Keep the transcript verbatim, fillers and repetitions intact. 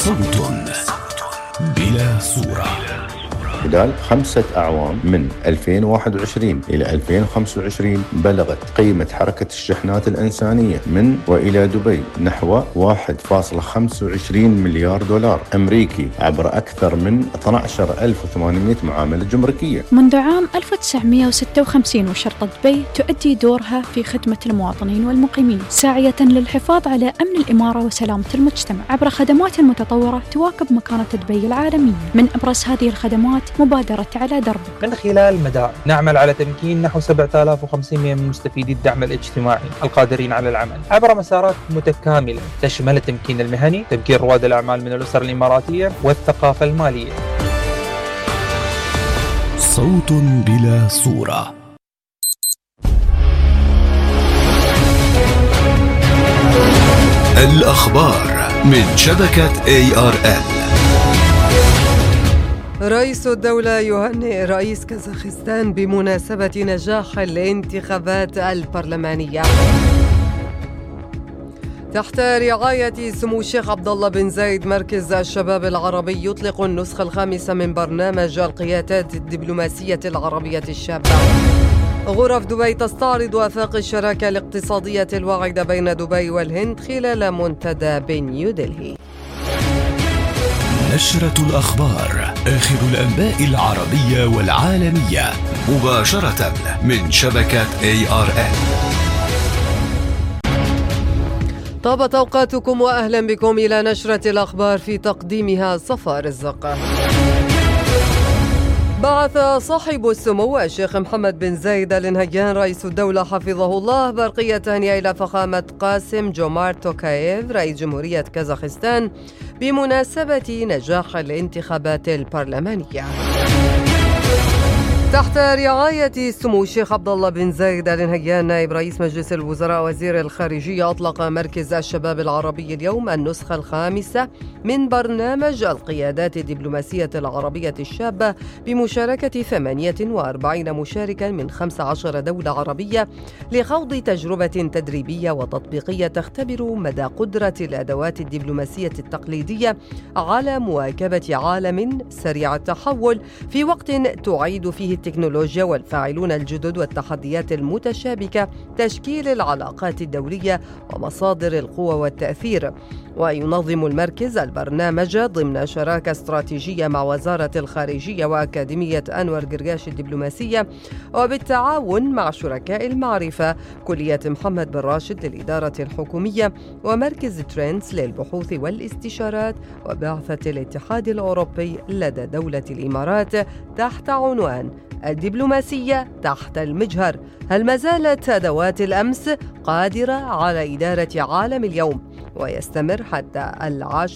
صوت بلا صورة. خلال خمسة أعوام من ألفين وواحد وعشرين إلى ألفين وخمسة وعشرين بلغت قيمة حركة الشحنات الإنسانية من وإلى دبي نحو واحد فاصلة خمسة وعشرين مليار دولار أمريكي عبر أكثر من اثني عشر ألف وثمانمائة معاملة جمركية. منذ عام ألف وتسعمائة وستة وخمسين وشرطة دبي تؤدي دورها في خدمة المواطنين والمقيمين، ساعية للحفاظ على أمن الإمارة وسلامة المجتمع عبر خدمات متطورة تواكب مكانة دبي العالمية. من أبرز هذه الخدمات مبادرة على درب. من خلال مدار نعمل على تمكين نحو سبعة آلاف وخمسمائة من مستفيدي الدعم الاجتماعي القادرين على العمل عبر مسارات متكاملة تشمل التمكين المهني، تمكين رواد الأعمال من الأسر الإماراتية، والثقافة المالية. صوت بلا صورة. الأخبار من شبكة إيه آر إل. رئيس الدولة يهنئ رئيس كازاخستان بمناسبة نجاح الانتخابات البرلمانية. تحت رعاية سمو الشيخ عبد الله بن زايد مركز الشباب العربي يطلق النسخة الخامسة من برنامج القيادات الدبلوماسية العربية الشابة. غرف دبي تستعرض آفاق الشراكة الاقتصادية الواعدة بين دبي والهند خلال منتدى بنيودلهي. نشرة الأخبار، آخر الأنباء العربية والعالمية مباشرة من شبكة إيه آر إل. طابت أوقاتكم وأهلا بكم إلى نشرة الأخبار في تقديمها صفاء رزق. بعث صاحب السمو الشيخ محمد بن زايد آل نهيان رئيس الدولة حفظه الله برقية تهنئة إلى فخامة قاسم جومارت توكاييف رئيس جمهورية كازاخستان بمناسبة نجاح الانتخابات البرلمانية. تحت رعاية سمو الشيخ عبد الله بن زايد آل نهيان نائب رئيس مجلس الوزراء وزير الخارجية أطلق مركز الشباب العربي اليوم النسخة الخامسة من برنامج القيادات الدبلوماسية العربية الشابة بمشاركة ثمانية وأربعين مشاركا من خمس عشرة دولة عربية لخوض تجربة تدريبية وتطبيقية تختبر مدى قدرة الأدوات الدبلوماسية التقليدية على مواكبة عالم سريع التحول في وقت تعيد فيه التكنولوجيا والفاعلون الجدد والتحديات المتشابكة تشكيل العلاقات الدولية ومصادر القوة والتأثير. وينظم المركز البرنامج ضمن شراكة استراتيجية مع وزارة الخارجية وأكاديمية أنور قرقاش الدبلوماسية وبالتعاون مع شركاء المعرفة كلية محمد بن راشد للإدارة الحكومية ومركز ترينس للبحوث والاستشارات وبعثة الاتحاد الأوروبي لدى دولة الإمارات تحت عنوان الدبلوماسية تحت المجهر. هل ما زالت أدوات الأمس قادرة على إدارة عالم اليوم؟ ويستمر حتى العاشر